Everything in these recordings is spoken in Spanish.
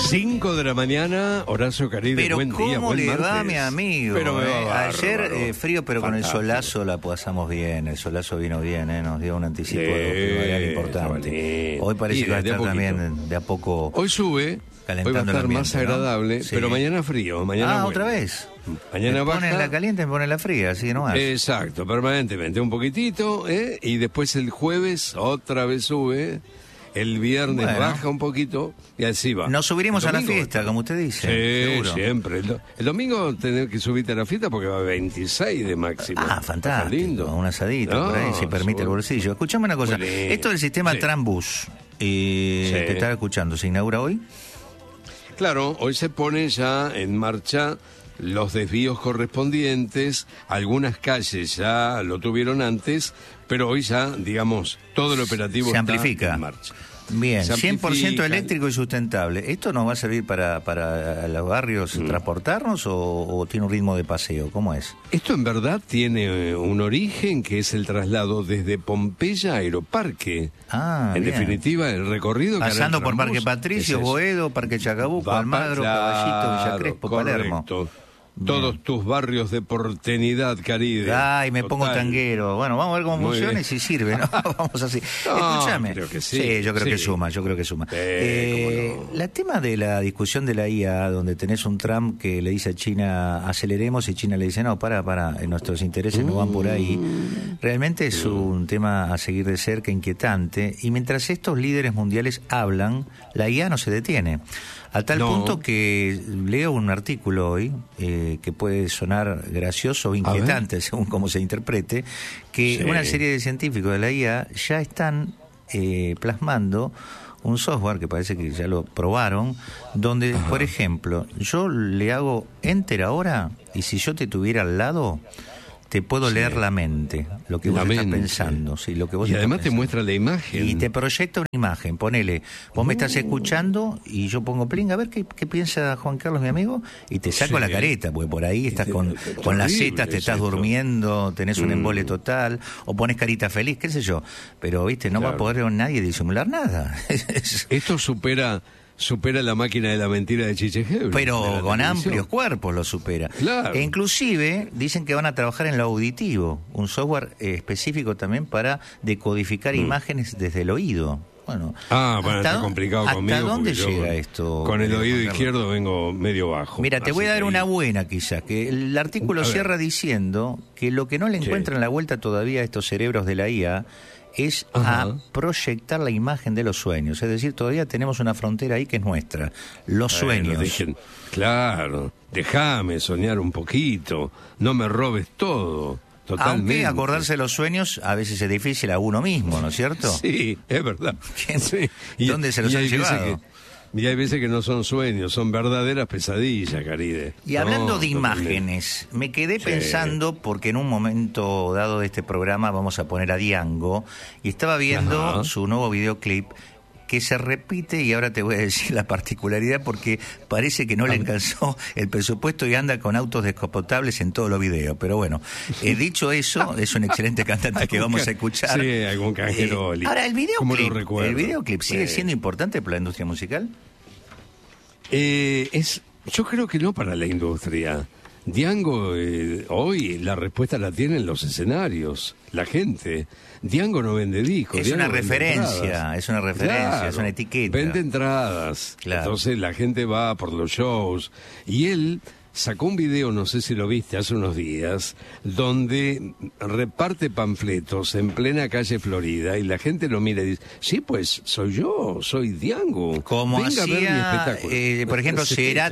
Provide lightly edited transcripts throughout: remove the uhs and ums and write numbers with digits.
5 de la mañana, Horacio Caride, Pero buen día, ¿cómo buen le martes. va, mi amigo? Pero me va Ayer frío, pero fantástico. con el solazo la pasamos bien. El solazo vino bien, nos dio un anticipo primaveral importante. Hoy parece que va a estar también de a poco. Hoy sube, hoy va a estar más agradable, ¿no? Pero mañana frío. Mañana otra vez. Mañana me baja. ponen la caliente, me ponen la fría, así que no más. Exacto, permanentemente, un poquitito, y después el jueves otra vez sube. El viernes baja un poquito y así va. Nos subiremos a la fiesta, como usted dice. Sí, seguro. Siempre. El domingo tener que subirte a la fiesta porque va a 26 de máximo. Fantástico. Lindo. Un asadito por ahí, si permite el bolsillo. Escuchame una cosa. Esto del sistema Trambus, te estaba escuchando, ¿se inaugura hoy? Claro, hoy se pone ya en marcha los desvíos correspondientes. Algunas calles ya lo tuvieron antes, pero hoy ya, digamos, todo el operativo se amplifica. Está en marcha. Bien, 100% eléctrico y sustentable. ¿Esto nos va a servir para los barrios transportarnos o tiene un ritmo de paseo? ¿Cómo es? Esto en verdad tiene un origen que es el traslado desde Pompeya a Aeroparque. En definitiva, el recorrido... Pasando por Parque Patricio, Boedo, Parque Chacabuco, Almagro, Caballito, Villa Crespo, Palermo. Todos tus barrios de porteñidad, Caride. Ay, me pongo tanguero. Bueno, vamos a ver cómo funciona y si sirve, ¿no? Vamos así. Escúchame. Creo que sí. Yo creo que suma, La tema de la discusión de la IA, donde tenés un Trump que le dice a China, aceleremos, y China le dice, no, para, nuestros intereses no van por ahí. Realmente es un tema a seguir de cerca, inquietante. Y mientras estos líderes mundiales hablan, la IA no se detiene. A tal punto que leo un artículo hoy, que puede sonar gracioso o inquietante, según cómo se interprete, que una serie de científicos de la IA ya están plasmando un software, que parece que ya lo probaron, donde, por ejemplo, yo le hago enter ahora, y si yo te tuviera al lado, te puedo leer la mente, lo que vos estás pensando. Sí, lo que vos y además pensando. Te muestra la imagen. Y te proyecta una imagen, ponele, vos me estás escuchando y yo pongo pling, a ver qué piensa Juan Carlos, mi amigo, y te saco la careta, porque por ahí estás con las setas, te estás durmiendo, tenés un embole total, o pones carita feliz, qué sé yo. Pero, viste, no va a poder nadie disimular nada. Esto supera la máquina de la mentira de Chiche Hebel. Pero con amplios cuerpos lo supera. Claro. E inclusive dicen que van a trabajar en lo auditivo, un software específico también para decodificar imágenes desde el oído. Bueno, está complicado conmigo. ¿Hasta dónde llega esto? Con el oído izquierdo vengo medio bajo. Mira, te voy a dar una buena quizás, que el artículo cierra diciendo que lo que no le encuentran la vuelta todavía a estos cerebros de la IA es a proyectar la imagen de los sueños. Es decir, todavía tenemos una frontera ahí que es nuestra, los sueños. Claro, déjame soñar un poquito, no me robes todo. Totalmente. Aunque acordarse de los sueños a veces es difícil a uno mismo, ¿no es cierto? Sí, es verdad. Sí. ¿Dónde se los han llevado? Y hay veces que no son sueños, son verdaderas pesadillas, Caride. Y hablando de imágenes, me quedé pensando, porque en un momento dado de este programa vamos a poner a Diango, y estaba viendo su nuevo videoclip, que se repite, y ahora te voy a decir la particularidad, porque parece que no le alcanzó el presupuesto y anda con autos descapotables en todos los videos. Pero bueno, dicho eso, es un excelente cantante que vamos a escuchar. Sí, algún canjeroli. Ahora, ¿el videoclip sigue siendo importante para la industria musical? Yo creo que no para la industria. Diango, hoy la respuesta la tienen los escenarios, la gente. Diango no vende discos. Es una referencia, es una etiqueta. Vende entradas. Claro. Entonces la gente va por los shows. Y él sacó un video, no sé si lo viste, hace unos días, donde reparte panfletos en plena calle Florida y la gente lo mira y dice, sí, pues soy yo, soy Diango. Como venga a ver mi espectáculo. Por ejemplo,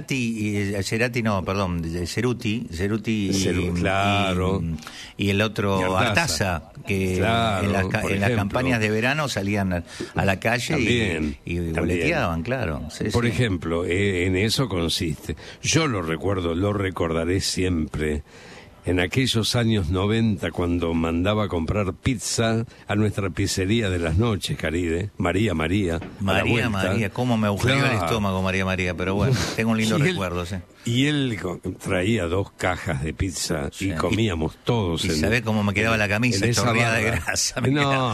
Ceruti claro. y el otro Artaza, que claro, en las campañas de verano salían a la calle y boleteaban, claro. Sí, por ejemplo, en eso consiste. Yo lo recuerdo, lo recordaré siempre. en aquellos años 90, cuando mandaba a comprar pizza a nuestra pizzería de las noches, Caride, María, cómo me agujereó el estómago, María, pero bueno, tengo un lindo recuerdo, sí. Y él traía 2 cajas de pizza y comíamos todos. ¿Y sabés cómo me quedaba la camisa chorreada de grasa?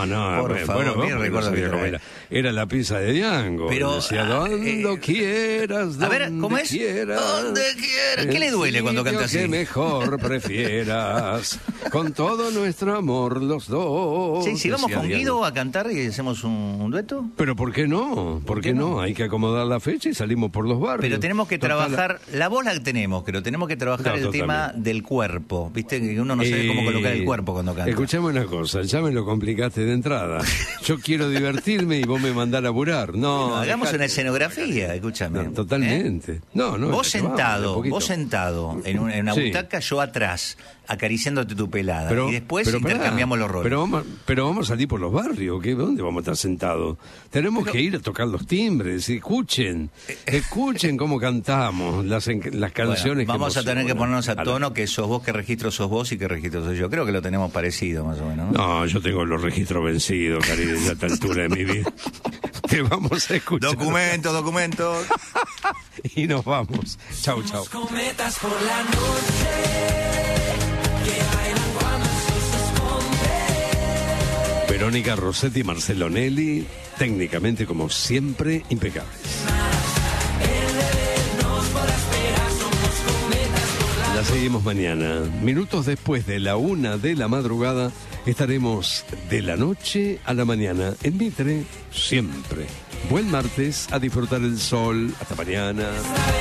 Era la pizza de Diango. Pero, decía, donde quieras, a ver, ¿cómo es? Donde quieras. ¿Qué le duele cuando canta así? Que mejor prefieras, con todo nuestro amor los dos. Sí, si vamos con Guido a cantar y hacemos un dueto. Pero ¿por qué no? ¿Por qué no? Hay que acomodar la fecha y salimos por los barrios. Pero tenemos que trabajar, la voz la tenemos, pero tenemos que trabajar el tema del cuerpo. Viste que uno no sabe cómo colocar el cuerpo cuando canta. Escuchame una cosa, ya me lo complicaste de entrada. Yo quiero divertirme y vos me mandás a laburar. No, hagamos una escenografía, escúchame. No, totalmente. Vos sentado en una butaca, yo atrás, acariciándote tu pelada. Y después intercambiamos los roles. Pero vamos a salir por los barrios, ¿dónde vamos a estar sentados? Tenemos que ir a tocar los timbres, escuchen cómo cantamos las canciones. Vamos a tener que ponernos a tono, que sos vos, qué registro sos vos y qué registro soy yo. Creo que lo tenemos parecido, más o menos. No, yo tengo los registros vencidos, Caribe, ya a esta altura de mi vida. Te vamos a escuchar. Documentos. Y nos vamos. Chau. Cometas por la noche que bailan cuando el sol se esconde. Verónica Rossetti y Marcelo Nelly, técnicamente como siempre impecables. La seguimos mañana. Minutos después de la 1 de la madrugada estaremos de la noche a la mañana en Mitre, siempre. Buen martes, a disfrutar el sol. Hasta mañana.